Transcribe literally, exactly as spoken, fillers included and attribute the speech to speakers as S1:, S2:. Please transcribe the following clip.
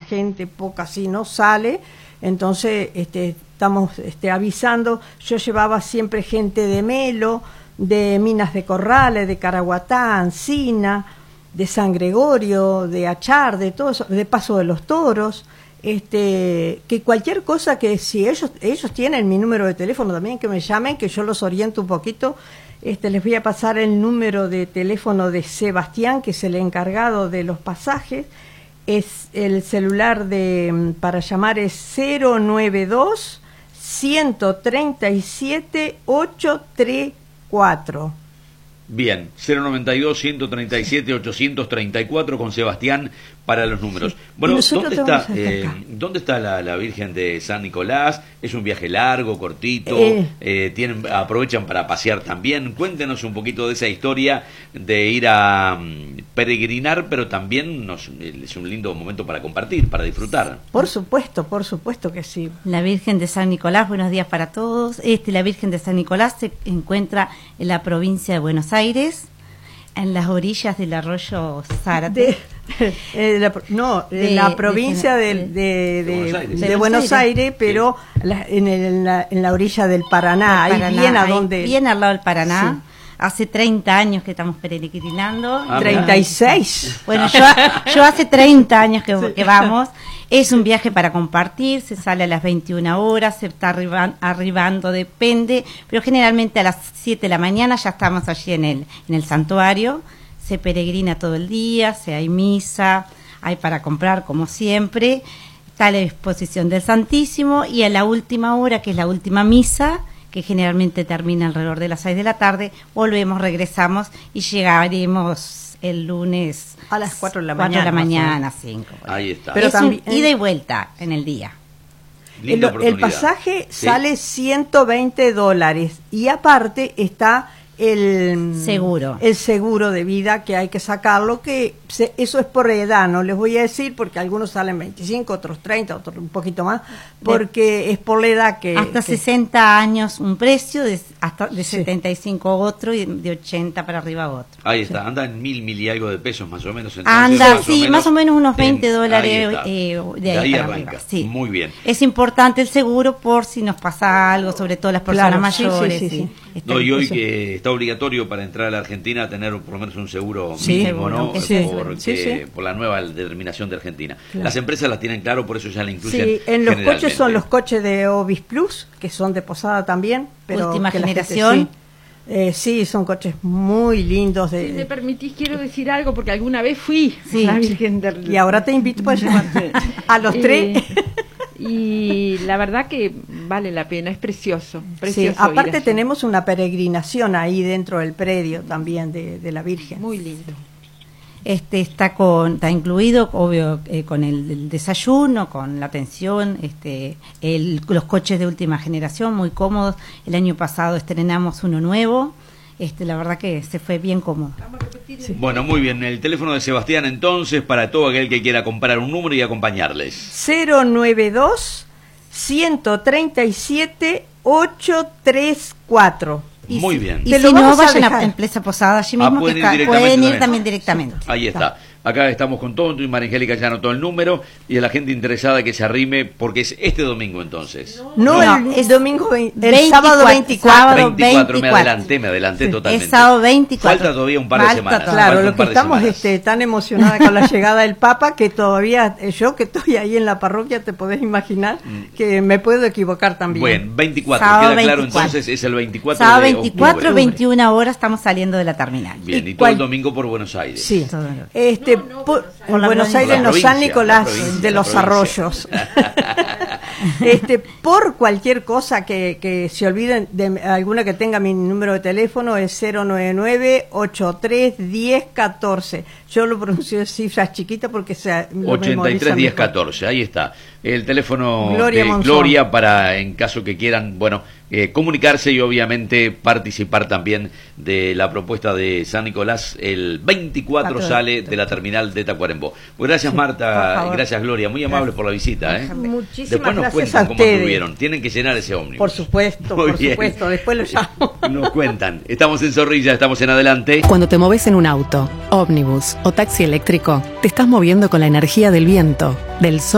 S1: gente, poca, si no sale, entonces este, estamos este, avisando. Yo llevaba siempre gente de Melo, de Minas de Corrales, de Caraguatá, Ancina, de San Gregorio, de Achar, de todo eso, de Paso de los Toros, este, que cualquier cosa que si ellos ellos tienen mi número de teléfono también, que me llamen, que yo los oriento un poquito. Este, les voy a pasar el número de teléfono de Sebastián, que es el encargado de los pasajes. Es el celular de para llamar es cero nueve dos, uno tres siete, ocho tres cuatro.
S2: Bien, cero noventa y dos, ciento treinta y siete, ochocientos treinta y cuatro con Sebastián para los números. Sí. Bueno, ¿dónde está, eh, ¿dónde está la, la Virgen de San Nicolás? ¿Es un viaje largo, cortito? Eh. Eh, tienen, ¿Aprovechan para pasear también? Cuéntenos un poquito de esa historia de ir a um, peregrinar, pero también nos, es un lindo momento para compartir, para disfrutar.
S1: Por supuesto, por supuesto que sí.
S3: La Virgen de San Nicolás, buenos días para todos. Este, la Virgen de San Nicolás se encuentra en la provincia de Buenos Aires, en las orillas del arroyo Zárate.
S1: De, eh, la, no, en la provincia de, de, de, de, de, Buenos Aires, de Buenos Aires, pero sí. la, en, el, en, la, en la orilla del Paraná,
S3: Paraná
S1: ahí bien a
S3: ahí,
S1: donde...
S3: Bien al lado del Paraná. Sí. Hace treinta años que estamos peregrinando.
S1: Ah, treinta y seis.
S3: Bueno, yo, yo hace treinta años que, sí. que vamos. Es un viaje para compartir, se sale a las veintiuna horas, se está arriba, arribando, depende, pero generalmente a las siete de la mañana ya estamos allí en el, en el santuario, se peregrina todo el día, se hay misa, hay para comprar como siempre, está la exposición del Santísimo y a la última hora, que es la última misa, que generalmente termina alrededor de las seis de la tarde, volvemos, regresamos y llegaremos el lunes
S1: a las cuatro de la
S3: mañana.
S1: cuatro de la
S3: mañana, cinco.
S2: Ahí está.
S3: Pero es también, un ida y vuelta en el día.
S1: El, el pasaje ¿sí? sale ciento veinte dólares y aparte está el
S3: seguro
S1: el seguro de vida que hay que sacarlo, que se, eso es por edad, no les voy a decir porque algunos salen veinticinco, otros treinta, otros un poquito más, porque de, es por la edad que...
S3: Hasta
S1: que,
S3: sesenta años un precio, de, hasta de sí. setenta y cinco otro y de ochenta para arriba otro.
S2: Ahí está, sí. anda en mil, mil y algo de pesos más o menos. Entonces,
S3: anda,
S2: más
S3: sí,
S2: o menos,
S3: más o menos unos veinte
S2: en,
S3: dólares eh, de ahí,
S2: de ahí
S3: para
S2: arranca.
S3: arriba. Sí.
S2: Muy bien.
S3: Es importante el seguro por si nos pasa algo, sobre todo las personas
S1: claro,
S3: mayores.
S1: Sí, sí, sí, sí.
S2: No, y hoy que está obligatorio para entrar a la Argentina tener por lo menos un seguro
S1: sí,
S2: mínimo, ¿no?
S1: Sí,
S2: Porque,
S1: sí, sí.
S2: por la nueva determinación de Argentina.
S1: Claro.
S2: Las empresas las tienen claro, por eso ya la incluyen.
S1: Sí, en los coches son los coches de Ovis Plus, que son de Posada también. Pero
S3: última
S1: que
S3: generación.
S1: Gente, sí. Eh, sí, son coches muy lindos. De,
S4: si me permitís, quiero decir algo, porque alguna vez fui
S3: sí.
S4: a la Virgen de...
S1: Y ahora te invito para llevarte a los eh, tres.
S4: Y la verdad que vale la pena, es precioso. precioso
S1: sí, aparte tenemos una peregrinación ahí dentro del predio también de, de la Virgen.
S4: Muy lindo.
S3: Este está con está incluido obvio eh, con el, el desayuno, con la atención, este el, los coches de última generación muy cómodos. El año pasado estrenamos uno nuevo. Este, la verdad que se fue bien cómodo.
S2: Sí. Bueno, muy bien. El teléfono de Sebastián entonces para todo aquel que quiera comprar un número y acompañarles.
S1: cero nueve dos, uno tres siete, ocho tres cuatro.
S2: Y muy si, bien.
S3: Y si no, vayan a la empresa Posada allí mismo,
S2: ah, pueden,
S3: que
S2: ir
S3: pueden ir
S2: también,
S3: también directamente.
S2: Ahí está. Acá estamos con todo, y María Angélica ya anotó el número, y a la gente interesada que se arrime, porque es este domingo entonces.
S1: No, no, no el, es domingo, el veinticuatro, sábado veinticuatro.
S2: veinticuatro, me adelanté, me adelanté sí. totalmente.
S3: Es sábado veinticuatro.
S2: Falta todavía un par Falta, de semanas.
S1: Claro, lo que estamos este, tan emocionada con la llegada del Papa, que todavía, yo que estoy ahí en la parroquia, te podés imaginar que me puedo equivocar también.
S2: Bueno, veinticuatro,
S3: sábado
S2: queda
S3: veinticuatro.
S2: Claro entonces, es el veinticuatro
S3: sábado
S2: de
S3: veinticuatro, veintiuna horas estamos saliendo de la terminal.
S2: Bien, y, y todo el domingo por Buenos Aires.
S1: Sí, este, no, no, por, por Buenos Aires, no San Nicolás provincia, de los Arroyos. este, por cualquier cosa que, que se olviden de alguna que tenga mi número de teléfono es cero nueve nueve, ocho tres, diez, catorce. Yo lo pronuncio en cifras chiquitas porque se
S2: ochenta y tres, diez, catorce. Ahí está. El teléfono
S1: Gloria
S2: de
S1: Monzón.
S2: Gloria para en caso que quieran, bueno, eh, comunicarse y obviamente participar también de la propuesta de San Nicolás. El veinticuatro Cuatro, sale de la terminal de Tacuarembó. Pues gracias, sí, Marta, gracias Gloria, muy amables por la visita. ¿eh?
S1: Muchísimas
S2: Después nos
S1: gracias
S2: cuentan
S1: a
S2: cómo
S1: ustedes.
S2: estuvieron. Tienen que llenar ese ómnibus.
S1: Por supuesto,
S2: muy
S1: por
S2: bien.
S1: supuesto. Después lo llamo.
S2: Nos cuentan. Estamos en Zorrilla, estamos en Adelante.
S5: Cuando te moves en un auto, ómnibus o taxi eléctrico, te estás moviendo con la energía del viento, del sol.